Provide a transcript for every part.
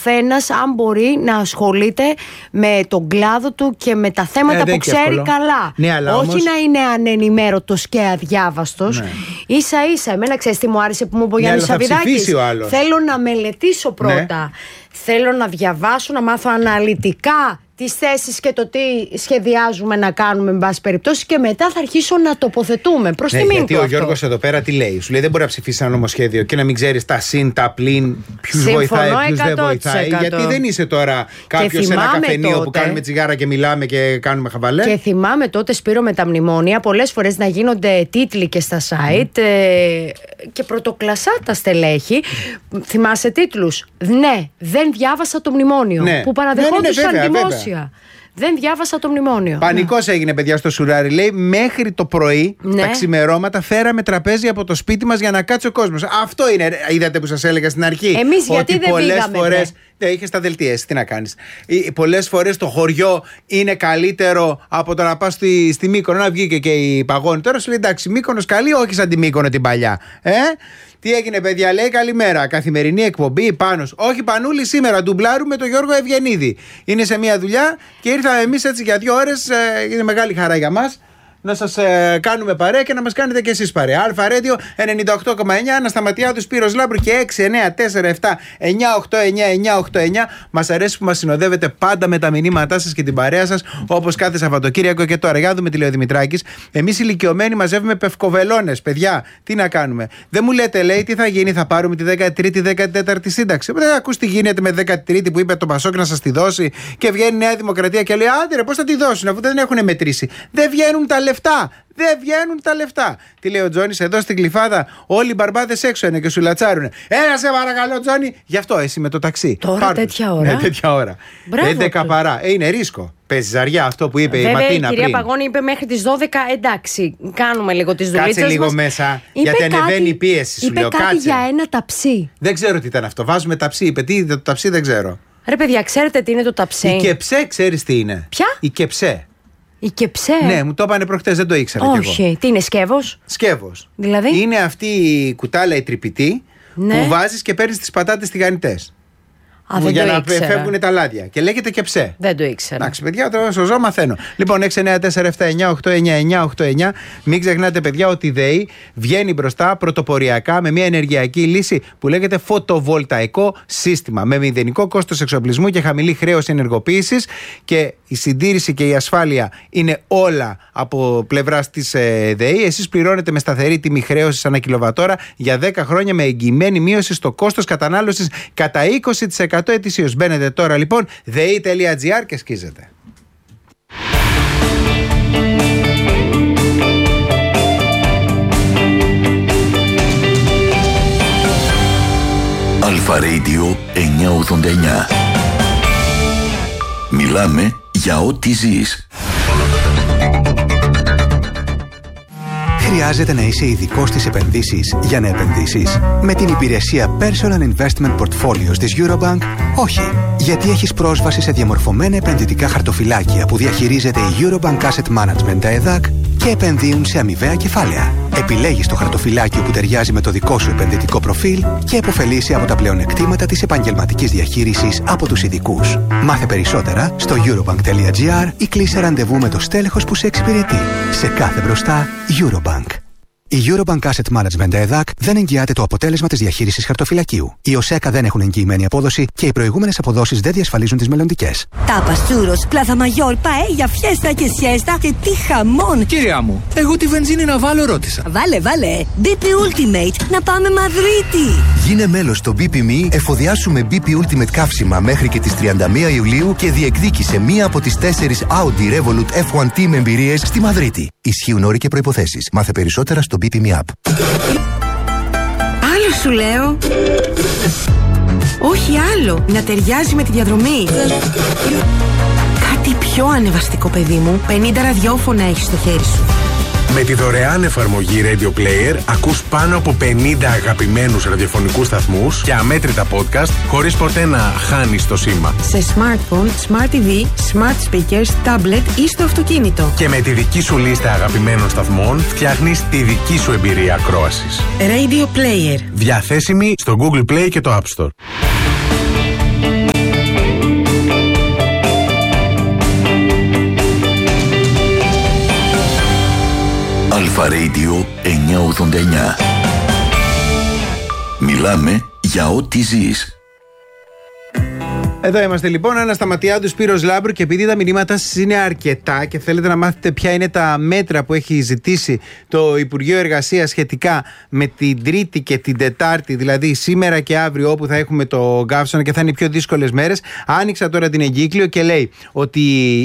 καθένας, αν μπορεί, να ασχολείται με τον κλάδο του και με τα θέματα που ξέρει καλά. Ναι, όχι όμως... να είναι ανενημέρωτος και αδιάβαστος. Ναι. Ίσα ίσα, εμένα ξέρεις τι μου άρεσε που μου είπε ο Γιάννης Σαββιδάκης. Θέλω να μελετήσω πρώτα. Ναι. Θέλω να διαβάσω, να μάθω αναλυτικά τις θέσεις και το τι σχεδιάζουμε να κάνουμε, με πάση περιπτώσει, και μετά θα αρχίσω να τοποθετούμε. Προς τιμήν του. Γιατί ο Γιώργος εδώ πέρα τι λέει? Σου λέει δεν μπορεί να ψηφίσει ένα νομοσχέδιο και να μην ξέρεις τα συν, τα πλην, ποιους βοηθάει, ποιους δεν βοηθάει. Γιατί δεν είσαι τώρα κάποιος σε ένα καφενείο τότε, που κάνουμε τσιγάρα και μιλάμε και κάνουμε χαβαλέ. Και θυμάμαι τότε, Σπύρο, με τα μνημόνια, πολλές φορές να γίνονται τίτλοι και στα site και πρωτοκλασσά τα στελέχη. Θυμάσαι τίτλους? Ναι, δεν διάβασα το μνημόνιο. Ναι. Που παραδεχόντουσαν δημόσια. Δεν διάβασα το μνημόνιο. Πανικός έγινε, παιδιά, στο Σουράρι. Λέει μέχρι το πρωί, τα ξημερώματα, φέραμε τραπέζι από το σπίτι μας για να κάτσει ο κόσμος. Αυτό είναι, είδατε που σας έλεγα στην αρχή. Εμείς γιατί δεν πήγαμε? Φορές, είχες τα δελτία, τι να κάνεις. Πολλές φορές το χωριό είναι καλύτερο από το να πας στη Μύκονο. Να βγήκε και η Παγώνη. Τώρα σου λέει εντάξει, Μύκονος καλή, όχι σαν τη Μύκονο την παλιά. Τι έγινε, παιδιά? Λέει καλημέρα. Καθημερινή εκπομπή Πάνος. Όχι, Πανούλη, σήμερα ντουμπλάρουμε τον Γιώργο Ευγενίδη. Είναι σε μια δουλειά και ήρθαμε εμείς έτσι για 2 ώρες. Είναι μεγάλη χαρά για μας να σας κάνουμε παρέα και να μας κάνετε και εσείς παρέα. Αλφα Ρέντιο 98,9, Ανασταματιάδου, Σπύρος Λάμπρου και 694-7-989-989. Μας αρέσει που μας συνοδεύετε πάντα με τα μηνύματά σας και την παρέα σας, όπως κάθε Σαββατοκύριακο και τώρα. Για δούμε τι λέει ο Δημητράκης. Εμείς ηλικιωμένοι μαζεύουμε πευκοβελώνες. Παιδιά, τι να κάνουμε? Δεν μου λέτε, λέει, τι θα γίνει, θα πάρουμε τη 13η, 14η σύνταξη. Δεν ακούς τι γίνεται με 13η που είπε το Πασόκ να σας τη δώσει και βγαίνει η Νέα Δημοκρατία και λέει άντε ρε, πώς θα τη δώσουν αφού δεν έχουν μετρήσει? Δεν βγαίνουν τα λεφτά. Δεν βγαίνουν τα λεφτά. Τι λέει ο Τζόνις? Εδώ στην Κλιφάδα όλοι οι μπαρμπάδες έξω είναι και σου λατσάρουνε. Έλα σε παρακαλώ, Τζόνι. Γι' αυτό εσύ με το ταξί. Τώρα τέτοια ώρα. Ναι, τέτοια ώρα. 11 παρά. Είναι ρίσκο. Παίζει ζαριά αυτό που είπε η Ματίνα πριν. Η κυρία Παγώνη είπε μέχρι τις 12. Εντάξει, κάνουμε λίγο τις δουλειές μας. Κάτσε λίγο μέσα. Γιατί ανεβαίνει η πίεση, σου λέω. Είπε κάτι για ένα ταψί. Δεν ξέρω τι ήταν αυτό. Βάζουμε ταψί. Είπε τι το ταψί, δεν ξέρω. Ρε παιδιά, ξέρετε τι είναι το ταψί? Η κεψέ, ξέρεις τι είναι? Ποια? Η κεψέ. Η κεψέ. Ναι, μου το είπανε προχτές, δεν το ήξερα κι εγώ. Όχι, τι είναι, σκεύος? Σκεύος. Δηλαδή? Είναι αυτή η κουτάλα η τρυπητή, ναι, που βάζεις και παίρνεις τις πατάτες τηγανιτές. Για να φεύγουν τα λάδια. Και λέγεται κεψέ. Δεν το ήξερα. Εντάξει, παιδιά, τώρα στο ζώο μαθαίνω. Λοιπόν, 694-7-989-989. Μην ξεχνάτε, παιδιά, ότι η ΔΕΗ βγαίνει μπροστά πρωτοποριακά με μια ενεργειακή λύση που λέγεται φωτοβολταϊκό σύστημα. Με μηδενικό κόστος εξοπλισμού και χαμηλή χρέωση ενεργοποίησης. Και η συντήρηση και η ασφάλεια είναι όλα από πλευράς της ΔΕΗ. Εσείς πληρώνετε με σταθερή τιμή χρέωσης ανά κιλοβατόρα για 10 χρόνια με εγγυημένη μείωση στο κόστος κατανάλωσης κατά 20%. Ετησίως. Μπαίνετε τώρα λοιπόν dei.gr και σκίζετε. Αλφα Radio 989. Μιλάμε για ό,τι ζεις. Χρειάζεται να είσαι ειδικός στις επενδύσεις για να επενδύσεις? Με την υπηρεσία Personal Investment Portfolios της Eurobank, όχι. Γιατί έχεις πρόσβαση σε διαμορφωμένα επενδυτικά χαρτοφυλάκια που διαχειρίζεται η Eurobank Asset Management, τα ΕΔΑΚ, και επενδύουν σε αμοιβαία κεφάλαια. Επιλέγεις το χαρτοφυλάκιο που ταιριάζει με το δικό σου επενδυτικό προφίλ και επωφελείσαι από τα πλεονεκτήματα της επαγγελματικής διαχείρισης από τους ειδικούς. Μάθε περισσότερα στο eurobank.gr ή κλείσε ραντεβού με το στέλεχος που σε εξυπηρετεί. Σε κάθε μπροστά, Eurobank. Η Eurobank Asset Management ΕΔΑΚ δεν εγγυάται το αποτέλεσμα της διαχείρισης χαρτοφυλακίου. Οι ΟΣΕΚΑ δεν έχουν εγγυημένη απόδοση και οι προηγούμενες αποδόσεις δεν διασφαλίζουν τις μελλοντικές. Τάπας, τσούρος, πλάθα μαγιόρ, παέλια, φιέστα και σιέστα και τι χαμόν! Κυρία μου, εγώ τη βενζίνη να βάλω ρώτησα. Βάλε. BP Ultimate, να πάμε Μαδρίτη! Γίνε μέλος στο BP.me, εφοδιάσουμε BP Ultimate καύσιμα μέχρι και τις 31 Ιουλίου και διεκδίκησε μία από τις 4 Audi Revolut F1 Team εμπειρίες στη Μαδρίτη. Ισχύουν όροι και προϋποθέσεις. Μάθε περισσότερα στο BP.me app. Άλλο σου λέω. Όχι άλλο. Να ταιριάζει με τη διαδρομή. Κάτι πιο ανεβαστικό, παιδί μου. 50 ραδιόφωνα έχεις στο χέρι σου. Με τη δωρεάν εφαρμογή Radio Player ακούς πάνω από 50 αγαπημένους ραδιοφωνικούς σταθμούς και αμέτρητα podcast χωρίς ποτέ να χάνεις το σήμα. Σε smartphone, smart TV, smart speakers, tablet ή στο αυτοκίνητο. Και με τη δική σου λίστα αγαπημένων σταθμών φτιάχνεις τη δική σου εμπειρία ακρόασης. Radio Player. Διαθέσιμη στο Google Play και το App Store. Alpha Radio 989. Μιλάμε για ό,τι ζεις. Εδώ είμαστε λοιπόν, Άννα Σταματιάδου, Σπύρος Λάμπρου, και επειδή τα μηνύματα σας είναι αρκετά και θέλετε να μάθετε ποια είναι τα μέτρα που έχει ζητήσει το Υπουργείο Εργασίας σχετικά με την Τρίτη και την Τετάρτη, δηλαδή σήμερα και αύριο, όπου θα έχουμε το καύσωνα και θα είναι οι πιο δύσκολες μέρες, άνοιξα τώρα την εγκύκλιο και λέει ότι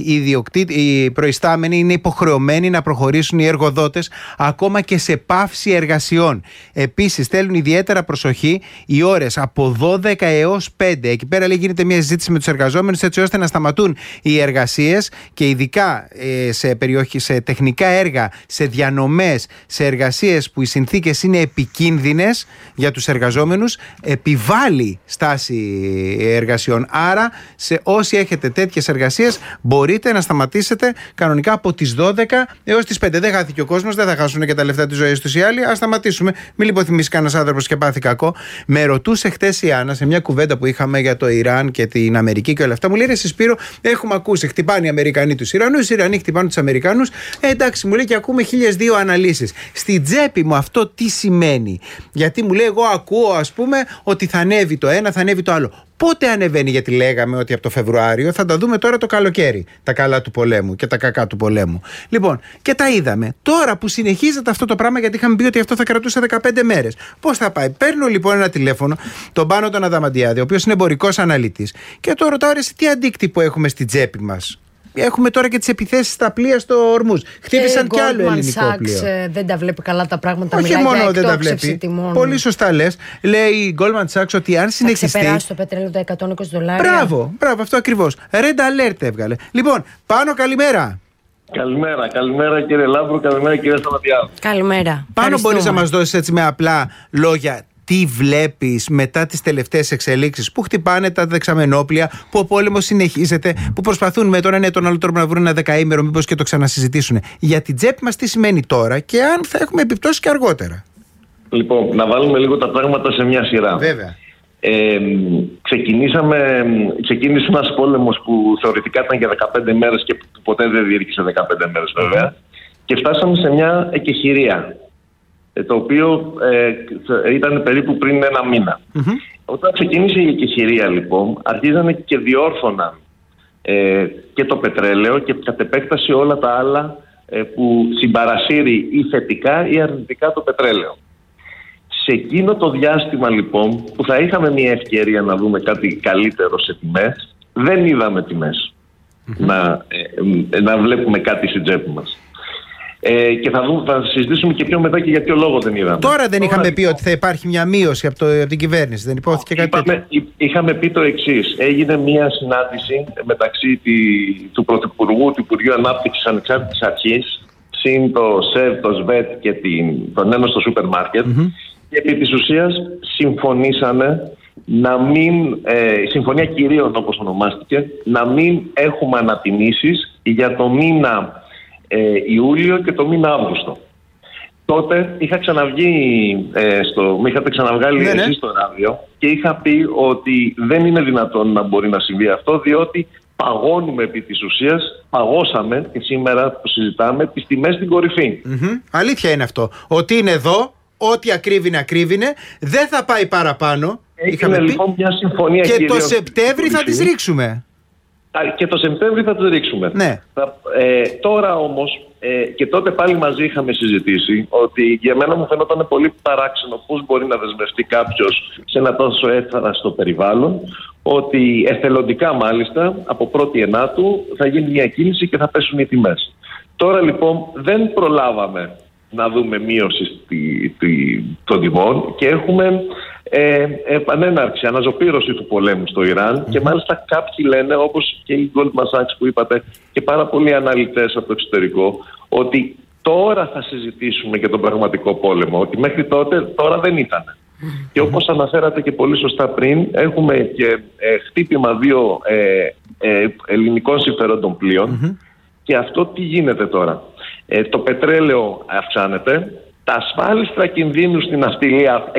οι προϊστάμενοι είναι υποχρεωμένοι να προχωρήσουν οι εργοδότες ακόμα και σε πάυση εργασιών. Επίσης θέλουν ιδιαίτερα προσοχή οι ώρες από 12 έως 5. Εκεί πέρα λέει γίνεται μια συζήτηση με τους εργαζόμενους έτσι ώστε να σταματούν οι εργασίες και ειδικά σε τεχνικά έργα, σε διανομές, σε εργασίες που οι συνθήκες είναι επικίνδυνες για τους εργαζόμενους, επιβάλλει στάση εργασιών. Άρα σε όσοι έχετε τέτοιες εργασίες μπορείτε να σταματήσετε κανονικά από τις 12 έως τις 5. Δεν χάθηκε ο κόσμος, δεν θα χάσουν και τα λεφτά της ζωής τους οι άλλοι. Ας σταματήσουμε. Μην λιποθυμήσει κανένας άνθρωπος και πάθει κακό. Με ρωτούσε χτες η Άννα σε μια κουβέντα που είχαμε για το Ιράν και την Αμερική και όλα αυτά. Μου λέει: εσύ Σπύρο, έχουμε ακούσει, χτυπάνε οι Αμερικανοί τους Ιρανούς, οι Ιρανοί χτυπάνε τους Αμερικανούς. Εντάξει, μου λέει, και ακούμε 1002 αναλύσεις. Στην τσέπη μου αυτό τι σημαίνει? Γιατί μου λέει, εγώ ακούω, ας πούμε, ότι θα ανέβει το ένα, θα ανέβει το άλλο. Πότε ανεβαίνει? Γιατί λέγαμε ότι από το Φεβρουάριο, θα τα δούμε τώρα το καλοκαίρι. Τα καλά του πολέμου και τα κακά του πολέμου. Λοιπόν, και τα είδαμε. Τώρα που συνεχίζεται αυτό το πράγμα, γιατί είχαμε πει ότι αυτό θα κρατούσε 15 μέρες. Πώς θα πάει? Παίρνω λοιπόν ένα τηλέφωνο, τον Πάνο τον Αδαμαντιάδη, ο οποίος είναι εμπορικός αναλυτής, και το ρωτάω: ρε, τι αντίκτυπο έχουμε στην τσέπη μας? Έχουμε τώρα και τις επιθέσεις στα πλοία στο Ορμούζ. Χτύπησαν κι άλλο ελληνικό πλοίο. Δεν τα βλέπει καλά τα πράγματα. Όχι μόνο δεν τα βλέπει. Τιμών. Πολύ σωστά λες. Λέει η Goldman Sachs ότι αν συνεχιστεί. Θα ξεπεράσει το πετρέλαιο τα $120. Μπράβο, αυτό ακριβώς. Red Alert έβγαλε. Λοιπόν, Πάνο, καλημέρα. Καλημέρα κύριε Λάμπρου, καλημέρα κύριε Σταματιάδου. Καλημέρα. Πάνο, μπορείς να μας δώσεις έτσι με απλά λόγια τι βλέπεις μετά τις τελευταίες εξελίξεις που χτυπάνε τα δεξαμενόπλια, που ο πόλεμος συνεχίζεται, που προσπαθούν με τον ένα ή τον άλλο τρόπο να βρουν ένα δεκαήμερο, μήπως και το ξανασυζητήσουν? Για την τσέπη μας τι σημαίνει τώρα και αν θα έχουμε επιπτώσεις και αργότερα? Λοιπόν, να βάλουμε λίγο τα πράγματα σε μια σειρά. Βέβαια. Ξεκίνησε ένας πόλεμος που θεωρητικά ήταν για 15 μέρες και ποτέ δεν διήρκησε 15 μέρες βέβαια, και φτάσαμε σε μια εκεχηρία, το οποίο ήταν περίπου πριν ένα μήνα. Όταν ξεκίνησε η εκεχηρία λοιπόν, αρχίζανε και διόρθωναν και το πετρέλαιο και κατ' επέκταση όλα τα άλλα που συμπαρασύρει ή θετικά ή αρνητικά το πετρέλαιο. Σε εκείνο το διάστημα λοιπόν που θα είχαμε μια ευκαιρία να δούμε κάτι καλύτερο σε τιμές, δεν είδαμε τιμές να βλέπουμε κάτι στην τσέπη μας. Και θα συζητήσουμε και πιο μετά και για ποιο λόγο δεν είδαμε. Τώρα δεν είχαμε πει ότι θα υπάρχει μια μείωση από την κυβέρνηση? Δεν υπόθηκε κάτι τέτοιο? Είχαμε πει το εξής. Έγινε μια συνάντηση μεταξύ του Πρωθυπουργού, του Υπουργείου Ανάπτυξης Ανεξάρτητης Αρχής, συν το ΣΕΒ, το ΣΒΕΤ και τον Ένωση στο σούπερ μάρκετ, και επί της ουσίας συμφωνήσανε να μην, συμφωνία κυρίων όπως ονομάστηκε, να μην έχουμε ανατιμήσεις για το μήνα Ιούλιο και το μήνα Αύγουστο. Τότε είχα ξαναβγεί με είχατε ξαναβγάλει εσείς στο ράδιο και είχα πει ότι δεν είναι δυνατόν να μπορεί να συμβεί αυτό, διότι παγώνουμε επί της ουσίας, παγώσαμε και σήμερα που συζητάμε τις τιμές στην κορυφή. Αλήθεια είναι αυτό, ότι είναι εδώ, ό,τι ακρίβεινε, δεν θα πάει παραπάνω. Είχαμε λοιπόν μια συμφωνία και το Σεπτέμβρη θα τις ρίξουμε. Και το Σεπτέμβρη θα τις ρίξουμε. Ναι. Τώρα όμως, και τότε πάλι μαζί είχαμε συζητήσει, ότι για μένα μου φαίνονταν πολύ παράξενο πώς μπορεί να δεσμευτεί κάποιος σε ένα τόσο εύθραστο περιβάλλον, ότι εθελοντικά μάλιστα από 1η Ενάτου θα γίνει μια κίνηση και θα πέσουν οι τιμές. Τώρα λοιπόν δεν προλάβαμε να δούμε μείωση των τιμών και έχουμε επανέναρξη, αναζωπήρωση του πολέμου στο Ιράν, και μάλιστα κάποιοι λένε, όπως και η Goldman Sachs που είπατε και πάρα πολλοί αναλυτές από το εξωτερικό, ότι τώρα θα συζητήσουμε για τον πραγματικό πόλεμο, ότι μέχρι τώρα δεν ήταν. Και όπως αναφέρατε και πολύ σωστά πριν, έχουμε και χτύπημα δύο ελληνικών συμφερόντων πλοίων, και αυτό τι γίνεται τώρα? Το πετρέλαιο αυξάνεται, τα ασφάλιστρα κινδύνου στην ναυτιλία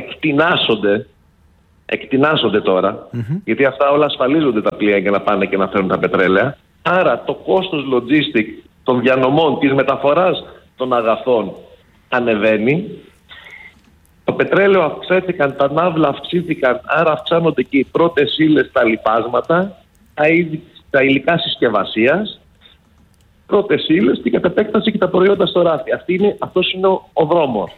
εκτινάσονται τώρα, γιατί αυτά όλα ασφαλίζονται τα πλοία για να πάνε και να φέρουν τα πετρέλαια. Άρα το κόστος logistic των διανομών, της μεταφοράς των αγαθών ανεβαίνει. Το πετρέλαιο αυξήθηκαν, τα ναύλα αυξήθηκαν, άρα αυξάνονται και οι πρώτες ύλες, τα λιπάσματα, τα υλικά συσκευασίας, πρώτες ύλες και κατ' επέκταση και τα προϊόντα στο ράφι. Αυτός είναι ο δρόμος.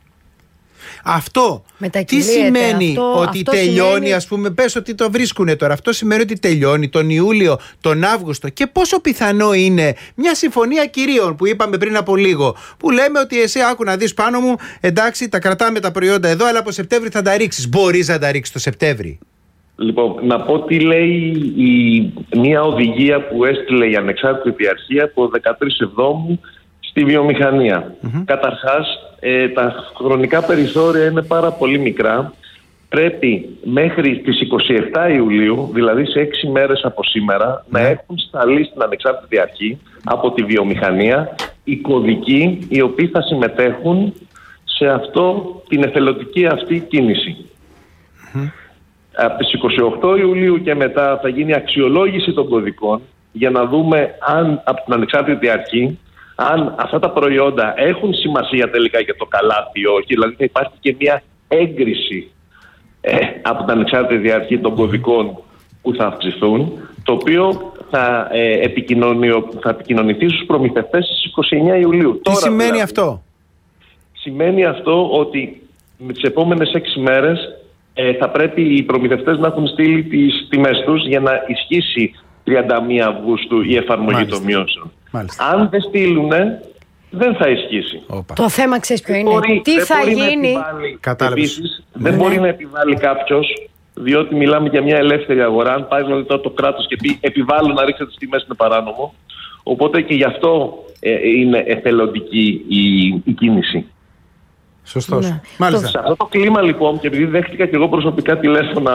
Αυτό τι σημαίνει? Ότι τελειώνει, σημαίνει... ας πούμε, πες ότι το βρίσκουνε τώρα. Αυτό σημαίνει ότι τελειώνει τον Ιούλιο, τον Αύγουστο. Και πόσο πιθανό είναι μια συμφωνία κυρίων που είπαμε πριν από λίγο, που λέμε ότι εσύ άκου να δεις πάνω μου, εντάξει, τα κρατάμε τα προϊόντα εδώ, αλλά από Σεπτέμβρη θα τα ρίξεις. Μπορείς να τα ρίξεις το Σεπτέμβρη? Λοιπόν, να πω τι λέει μια οδηγία που έστειλε η Ανεξάρτητη Διαρχία από 13 Εβδόμου στη βιομηχανία. Καταρχάς, τα χρονικά περιθώρια είναι πάρα πολύ μικρά. Πρέπει μέχρι τις 27 Ιουλίου, δηλαδή σε 6 μέρες από σήμερα, να έχουν σταλεί στην Ανεξάρτητη Αρχή από τη βιομηχανία οι κωδικοί οι οποίοι θα συμμετέχουν σε την εθελοντική αυτή κίνηση. Από τις 28 Ιουλίου και μετά θα γίνει αξιολόγηση των κωδικών για να δούμε αν από την Ανεξάρτητη Αρχή αν αυτά τα προϊόντα έχουν σημασία τελικά για το καλάθι ή όχι. Δηλαδή θα υπάρχει και μια έγκριση από την Ανεξάρτητη Αρχή των κωδικών που θα αυξηθούν, το οποίο θα επικοινωνηθεί στους προμηθευτές στις 29 Ιουλίου. Τι σημαίνει αυτό? Σημαίνει αυτό ότι με τις επόμενες 6 μέρες θα πρέπει οι προμηθευτές να έχουν στείλει τις τιμές τους για να ισχύσει 31 Αυγούστου η εφαρμογή των μειώσεων. Αν δεν στείλουνε, δεν θα ισχύσει. Το θέμα ξέρεις ποιο είναι? Τι θα γίνει? Επίσης, δεν μπορεί να επιβάλλει κάποιος, διότι μιλάμε για μια ελεύθερη αγορά. Αν πάει δηλαδή το κράτος και πει επιβάλλω να ρίξετε τις τιμές, είναι παράνομο. Οπότε και γι' αυτό είναι εθελοντική η κίνηση. Σωστός. Ναι. Μάλιστα. Σε αυτό το κλίμα λοιπόν, και επειδή δέχτηκα και εγώ προσωπικά τηλέφωνα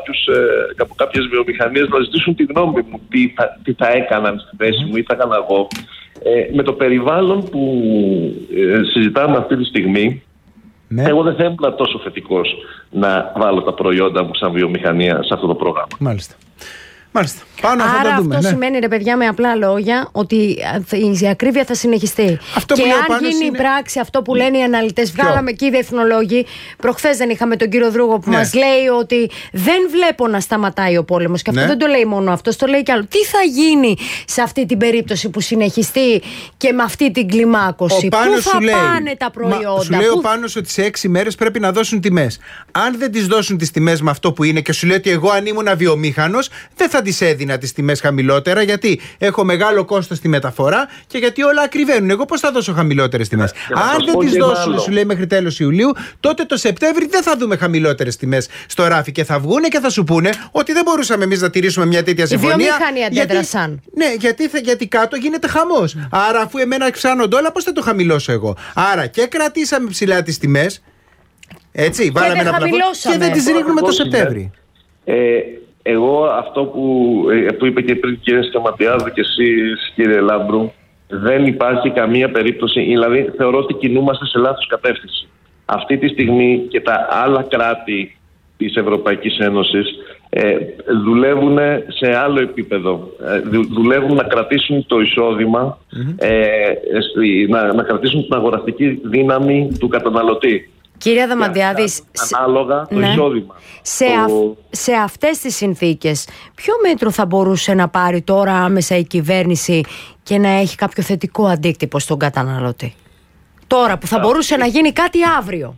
από κάποιες βιομηχανίες να ζητήσουν τη γνώμη μου τι θα έκαναν στη θέση μου ή θα έκανα εγώ, με το περιβάλλον που συζητάμε αυτή τη στιγμή, εγώ δεν θα ήμουν τόσο θετικός να βάλω τα προϊόντα μου σαν βιομηχανία σε αυτό το πρόγραμμα. Μάλιστα. Πάνω άρα θα το δούμε, αυτό σημαίνει, ρε παιδιά, με απλά λόγια, ότι η ακρίβεια θα συνεχιστεί. Αυτό και αν γίνει η πράξη αυτό που λένε οι αναλυτές, βγάλαμε και οι διεθνολόγοι. Προχθές δεν είχαμε τον κύριο Δρούγο που μας λέει ότι δεν βλέπω να σταματάει ο πόλεμος. Και αυτό δεν το λέει μόνο αυτό, το λέει κι άλλο. Τι θα γίνει σε αυτή την περίπτωση που συνεχιστεί και με αυτή την κλιμάκωση? Πού θα πάνε τα προϊόντα? Σου λέει ο Πάνος ότι σε 6 μέρες πρέπει να δώσουν τιμές. Αν δεν τις δώσουν τις τιμές με αυτό που είναι, και σου λέει ότι εγώ αν ήμουν αβιομήχανος δεν θα τις έδινα τις τιμές χαμηλότερα, γιατί έχω μεγάλο κόστος στη μεταφορά και γιατί όλα ακριβένουν. Εγώ πώς θα δώσω χαμηλότερες τιμές? Αν δεν τις δώσουν, σου λέει, μέχρι τέλος Ιουλίου, τότε το Σεπτέμβρη δεν θα δούμε χαμηλότερες τιμές στο ράφι και θα βγούνε και θα σου πούνε ότι δεν μπορούσαμε εμείς να τηρήσουμε μια τέτοια συμφωνία. Οι βιομηχανοί αντέδρασαν. Ναι, γιατί κάτω γίνεται χαμός. Άρα, αφού εμένα αυξάνονται όλα, πώς θα το χαμηλώσω εγώ? Άρα και κρατήσαμε ψηλά τις τιμές. Έτσι, βάλαμε ένα πλαφόν και δεν τις ρίχνουμε το Σεπτέμβρη. Εγώ αυτό που είπε και πριν κύριε Σταματιάδη και εσείς κύριε Λάμπρου, δεν υπάρχει καμία περίπτωση, δηλαδή θεωρώ ότι κινούμαστε σε λάθος κατεύθυνση. Αυτή τη στιγμή και τα άλλα κράτη της Ευρωπαϊκής Ένωσης δουλεύουν σε άλλο επίπεδο. Δουλεύουν να κρατήσουν το εισόδημα, να κρατήσουν την αγοραστική δύναμη του καταναλωτή. Κύριε Δαμαντιάδη, ανάλογα το εισόδημα. Σε αυτές τις συνθήκες, ποιο μέτρο θα μπορούσε να πάρει τώρα άμεσα η κυβέρνηση και να έχει κάποιο θετικό αντίκτυπο στον καταναλωτή? Τώρα που θα μπορούσε να γίνει κάτι αύριο.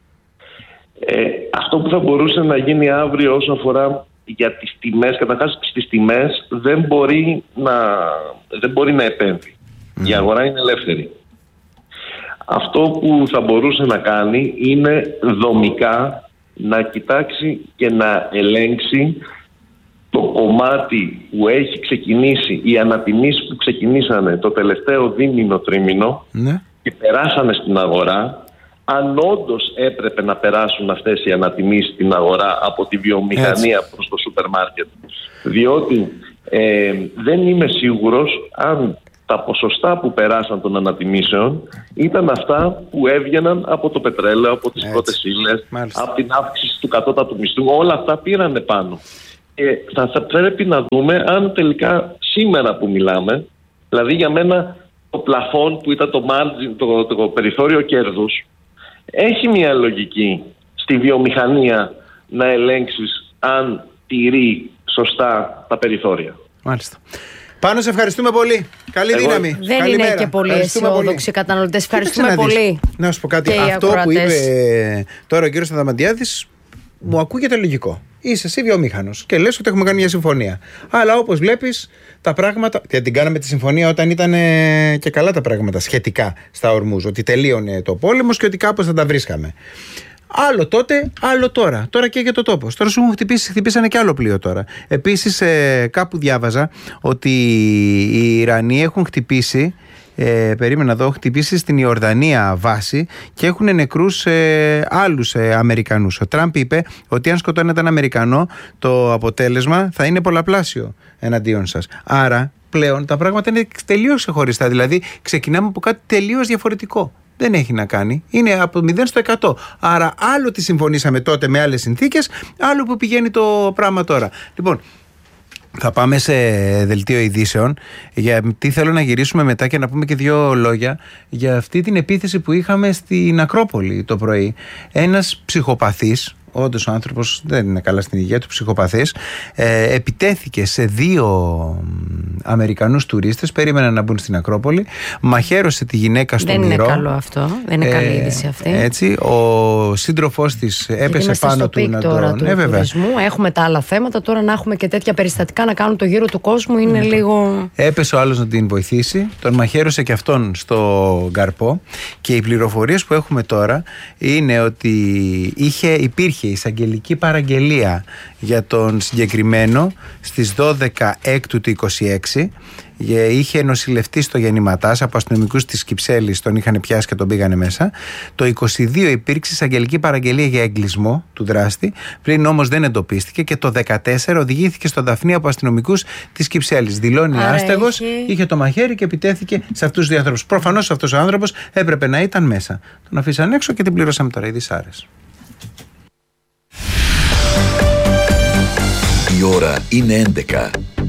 Αυτό που θα μπορούσε να γίνει αύριο όσον αφορά για τις τιμές, καταρχάς στις τιμές δεν μπορεί να επέμβει. Η αγορά είναι ελεύθερη. Αυτό που θα μπορούσε να κάνει είναι δομικά να κοιτάξει και να ελέγξει το κομμάτι που έχει ξεκινήσει, οι ανατιμήσεις που ξεκινήσανε το τελευταίο δίμηνο-τρίμηνο και περάσανε στην αγορά, αν όντως έπρεπε να περάσουν αυτές οι ανατιμήσεις στην αγορά από τη βιομηχανία προς το σούπερ μάρκετ. Διότι δεν είμαι σίγουρος αν τα ποσοστά που περάσαν των ανατιμήσεων ήταν αυτά που έβγαιναν από το πετρέλαιο, από τις πρώτες ύλες, από την αύξηση του κατώτατου μισθού. Όλα αυτά πήρανε πάνω. Θα πρέπει να δούμε αν τελικά σήμερα που μιλάμε, δηλαδή για μένα το πλαφόν που ήταν το margin, το περιθώριο κέρδους, έχει μια λογική στη βιομηχανία να ελέγξεις αν τηρεί σωστά τα περιθώρια. Μάλιστα. Πάνω, σε ευχαριστούμε πολύ. Καλή δύναμη. Δεν Καλημέρα. Είναι και πολύ αισιόδοξοι οι καταναλωτές. Ευχαριστούμε πολύ. Να σου πω κάτι. Αυτό που είπε τώρα ο κύριος Αδαμαντιάδης μου ακούγεται λογικό. Είσαι εσύ βιομήχανος και λες ότι έχουμε κάνει μια συμφωνία. Αλλά όπως βλέπεις τα πράγματα. Γιατί την κάναμε τη συμφωνία όταν ήταν και καλά τα πράγματα σχετικά στα Ορμούζ. Ότι τελείωνε το πόλεμος και ότι κάπως θα τα βρίσκαμε. Άλλο τότε, άλλο τώρα. Τώρα και για το τόπος. Τώρα σου χτυπήσανε και άλλο πλοίο τώρα. Επίσης, κάπου διάβαζα ότι οι Ιρανοί έχουν χτυπήσει. Περίμενα εδώ, χτυπήσει στην Ιορδανία βάση και έχουν νεκρούς άλλους Αμερικανούς. Ο Τραμπ είπε ότι αν σκοτώνεται έναν Αμερικανό, το αποτέλεσμα θα είναι πολλαπλάσιο εναντίον σας. Άρα πλέον τα πράγματα είναι τελείως ξεχωριστά. Δηλαδή ξεκινάμε από κάτι τελείως διαφορετικό. Δεν έχει να κάνει. Είναι από 0 στο 100. Άρα άλλο τι συμφωνήσαμε τότε με άλλες συνθήκες, άλλο που πηγαίνει το πράγμα τώρα. Λοιπόν, θα πάμε σε δελτίο ειδήσεων, γιατί θέλω να γυρίσουμε μετά και να πούμε και δύο λόγια για αυτή την επίθεση που είχαμε στην Ακρόπολη το πρωί. Ένας ψυχοπαθής, όντως ο άνθρωπος δεν είναι καλά στην υγεία του, ψυχοπαθής, επιτέθηκε σε 2 Αμερικανούς τουρίστες, περίμεναν να μπουν στην Ακρόπολη, μαχαίρωσε τη γυναίκα στο μυρό. Δεν είναι καλό αυτό, δεν είναι καλή είδηση αυτή. Έτσι, ο σύντροφός της έπεσε πάνω του να τον... τουρισμού, έχουμε τα άλλα θέματα, τώρα να έχουμε και τέτοια περιστατικά να κάνουν το γύρο του κόσμου είναι λίγο... Έπεσε ο άλλος να την βοηθήσει, τον μαχαίρωσε και αυτόν στο καρπό και οι πληροφορίες που έχουμε τώρα είναι ότι υπήρχε εισαγγελική παραγγελία για τον συγκεκριμένο στις 12 Έκτου του 26. Είχε νοσηλευτεί στο Γεννηματάς από αστυνομικούς της Κυψέλης, τον είχαν πιάσει και τον πήγανε μέσα. Το 22 υπήρξε εισαγγελική παραγγελία για εγκλισμό του δράστη, πριν όμως δεν εντοπίστηκε, και το 14 οδηγήθηκε στο Δαφνί από αστυνομικούς της Κυψέλης. Δηλώνει άστεγος, είχε το μαχαίρι και επιτέθηκε σε αυτούς τους δύο άνθρωπους. Προφανώς αυτός ο άνθρωπος έπρεπε να ήταν μέσα. Τον αφήσαν έξω και την πληρώσαμε τώρα, οι Δυσάρες. Η ώρα είναι 11.